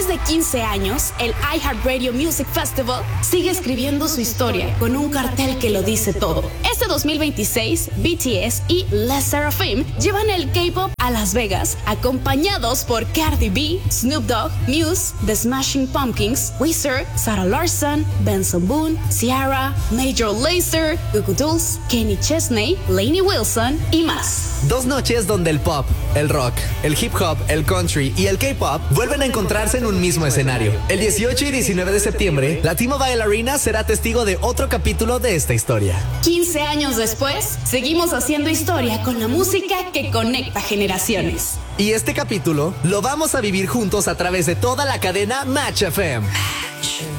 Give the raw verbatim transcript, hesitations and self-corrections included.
Después de quince años, el iHeartRadio Music Festival sigue escribiendo su historia con un cartel que lo dice todo. Este dos mil veintiséis, B T S y Les Seraphim llevan el K-pop a Las Vegas, acompañados por Cardi B, Snoop Dogg, Muse, The Smashing Pumpkins, Weezer, Sarah Larson, Benson Boone, Ciara, Major Lazer, Goo Goo Dolls, Kenny Chesney, Lainey Wilson y más. Dos noches donde el pop, el rock, el hip hop, el country y el K-pop vuelven a encontrarse en un mismo escenario. El dieciocho y diecinueve de septiembre, la T-Mobile Arena será testigo de otro capítulo de esta historia. quince años después, seguimos haciendo historia con la música que conecta generaciones. Y este capítulo lo vamos a vivir juntos a través de toda la cadena Match F M.